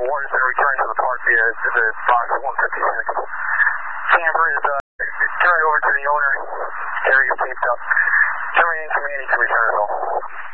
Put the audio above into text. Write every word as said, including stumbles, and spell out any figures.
Ward has been returned to the park via the box one fifty-six. Camper is uh, turned over to the owner. Area is taped up. Terminating command to return as well.